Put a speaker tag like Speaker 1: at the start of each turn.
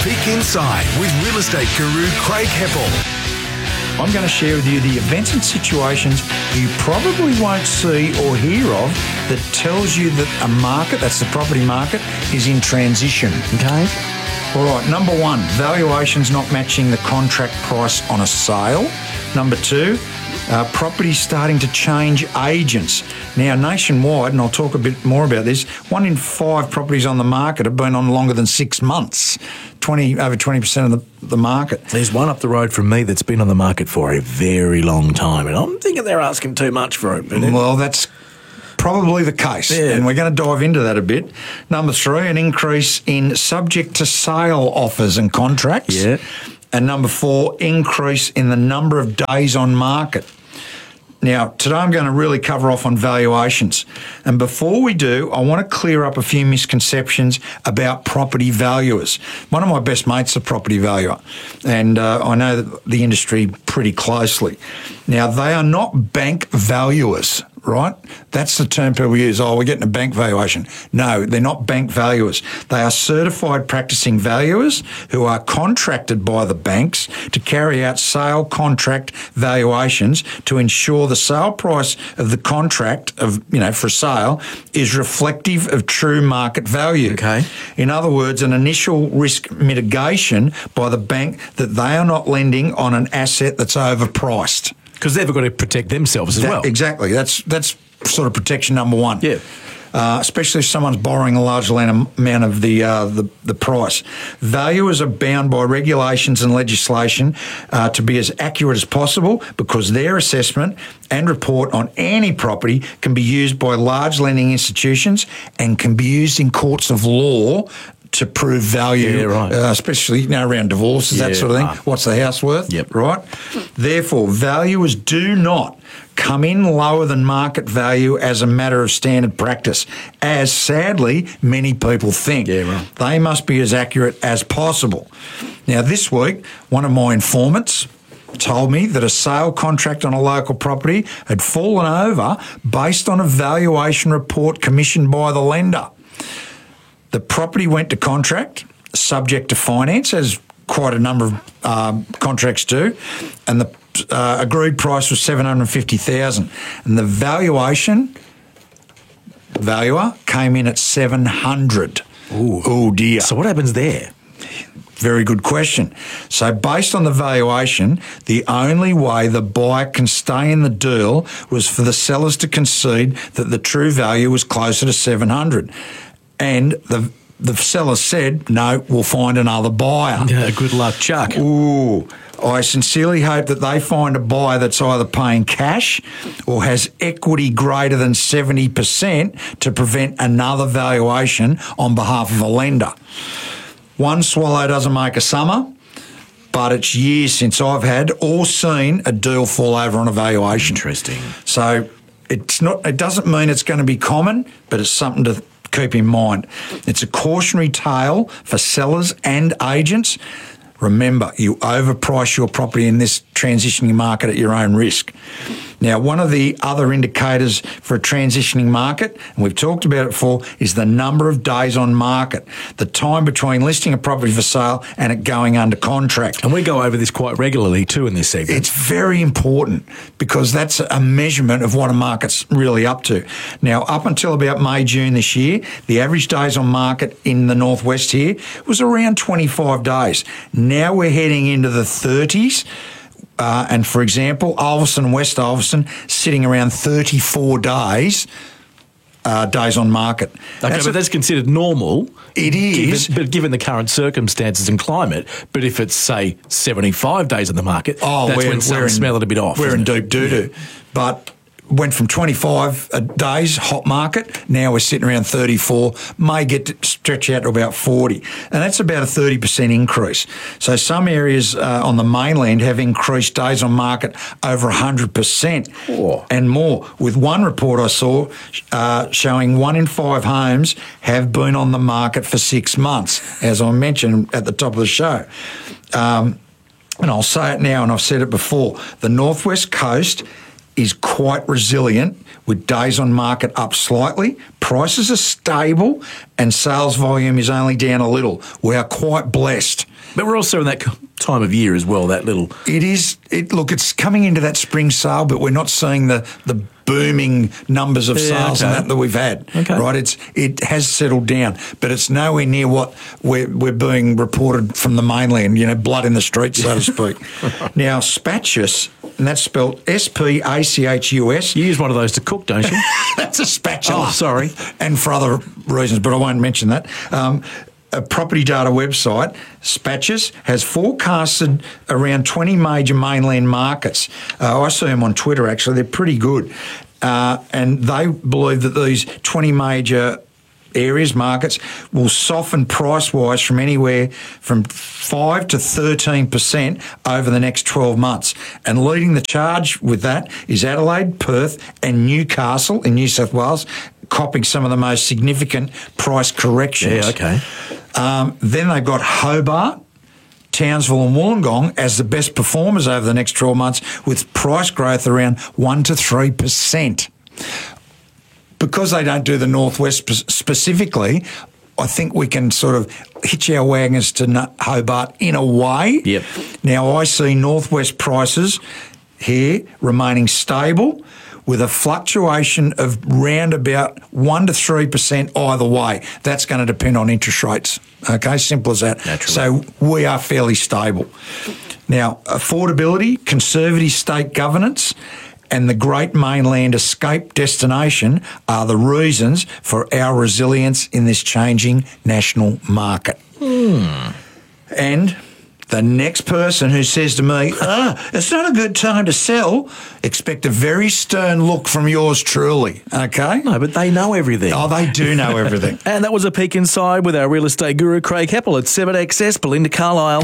Speaker 1: Peek Inside with real estate guru Craig Heppel.
Speaker 2: I'm going to share with you the events and situations you probably won't see or hear of that tells you that a market, that's the property market, is in transition.
Speaker 3: Okay.
Speaker 2: All right, number one, valuations not matching the contract price on a sale. Number two, properties starting to change agents. Now, nationwide, and I'll talk a bit more about this, 1 in 5 properties on the market have been on longer than 6 months, over 20% of the market.
Speaker 3: There's one up the road from me that's been on the market for a very long time, and I'm thinking they're asking too much for it.
Speaker 2: Well, that's probably the case, and we're going to dive into that a bit. Number 3, an increase in subject to sale offers and contracts.
Speaker 3: Yeah.
Speaker 2: And number 4, increase in the number of days on market. Now, today I'm going to really cover off on valuations. And before we do, I want to clear up a few misconceptions about property valuers. One of my best mates is a property valuer, and I know the industry pretty closely. Now, they are not bank valuers, right? That's the term people use. Oh, we're getting a bank valuation. No, they're not bank valuers. They are certified practicing valuers who are contracted by the banks to carry out sale contract valuations to ensure the sale price of the contract for sale is reflective of true market value.
Speaker 3: Okay.
Speaker 2: In other words, an initial risk mitigation by the bank that they are not lending on an asset that's overpriced.
Speaker 3: Because they've got to protect themselves as well.
Speaker 2: Exactly. That's sort of protection number one.
Speaker 3: Yeah.
Speaker 2: Especially if someone's borrowing a large amount of the price. Valuers are bound by regulations and legislation to be as accurate as possible because their assessment and report on any property can be used by large lending institutions and can be used in courts of law to prove value, especially around divorces, that sort of thing. What's the house worth?
Speaker 3: Yep.
Speaker 2: Right? Therefore, valuers do not come in lower than market value as a matter of standard practice, as sadly many people think.
Speaker 3: Yeah, right.
Speaker 2: They must be as accurate as possible. Now, this week, one of my informants told me that a sale contract on a local property had fallen over based on a valuation report commissioned by the lender. The property went to contract, subject to finance, as quite a number of contracts do, and the agreed price was $750,000, and the valuer came in at $700,000. Oh dear!
Speaker 3: So what happens there?
Speaker 2: Very good question. So based on the valuation, the only way the buyer can stay in the deal was for the sellers to concede that the true value was closer to $700,000. And the seller said, no, we'll find another buyer.
Speaker 3: Yeah, good luck, Chuck.
Speaker 2: Ooh, I sincerely hope that they find a buyer that's either paying cash or has equity greater than 70% to prevent another valuation on behalf of a lender. One swallow doesn't make a summer, but it's years since I've had or seen a deal fall over on a valuation.
Speaker 3: Interesting.
Speaker 2: So it doesn't mean it's going to be common, but it's something to keep in mind. It's a cautionary tale for sellers and agents. Remember, you overprice your property in this transitioning market at your own risk. Now, one of the other indicators for a transitioning market, and we've talked about it before, is the number of days on market, the time between listing a property for sale and it going under contract.
Speaker 3: And we go over this quite regularly too in this segment.
Speaker 2: It's very important because that's a measurement of what a market's really up to. Now, up until about May, June this year, the average days on market in the northwest here was around 25 days. Now we're heading into the 30s. And for example, Ulverstone, West Ulverstone, sitting around 34 days on market.
Speaker 3: Okay, but that's considered normal.
Speaker 2: It is.
Speaker 3: Given the current circumstances and climate. But if it's, say, 75 days on the market, that's when some smell it a bit off.
Speaker 2: We're in deep doo-doo. Yeah. But went from 25 days, hot market, now we're sitting around 34, may get to stretch out to about 40. And that's about a 30% increase. So some areas on the mainland have increased days on market over 100% and more. With one report I saw showing 1 in 5 homes have been on the market for 6 months, as I mentioned at the top of the show. And I'll say it now, and I've said it before, the Northwest Coast is quite resilient with days on market up slightly, prices are stable and sales volume is only down a little. We are quite blessed.
Speaker 3: But we're also in that time of year as well, that little...
Speaker 2: It is. Look, it's coming into that spring sale, but we're not seeing the booming numbers of sales and that we've had.
Speaker 3: Okay.
Speaker 2: Right? It has settled down, but it's nowhere near what we're being reported from the mainland, blood in the streets, so to speak. Now, Spatchus, and that's spelled S-P-A-C-H-U-S.
Speaker 3: You use one of those to cook, don't you?
Speaker 2: That's a spatula.
Speaker 3: Oh, sorry.
Speaker 2: And for other reasons, but I won't mention that. A property data website, Spatchus, has forecasted around 20 major mainland markets. I see them on Twitter, actually. They're pretty good. And they believe that these 20 major markets, will soften price-wise from anywhere from 5 to 13% over the next 12 months. And leading the charge with that is Adelaide, Perth and Newcastle in New South Wales, copping some of the most significant price corrections.
Speaker 3: Yeah, okay.
Speaker 2: Then they've got Hobart, Townsville and Wollongong as the best performers over the next 12 months with price growth around 1 to 3%. Because they don't do the Northwest specifically, I think we can sort of hitch our wagons to Hobart in a way.
Speaker 3: Yep.
Speaker 2: Now, I see Northwest prices here remaining stable with a fluctuation of round about 1 to 3% either way. That's going to depend on interest rates. Okay, simple as that.
Speaker 3: Naturally.
Speaker 2: So we are fairly stable. Now, affordability, conservative state governance, and the Great Mainland Escape destination are the reasons for our resilience in this changing national market. And the next person who says to me, it's not a good time to sell, expect a very stern look from yours truly, okay?
Speaker 3: No, but they know everything.
Speaker 2: Oh, they do know everything.
Speaker 3: And that was a peek inside with our real estate guru, Craig Heppel at 7XS, Belinda Carlisle.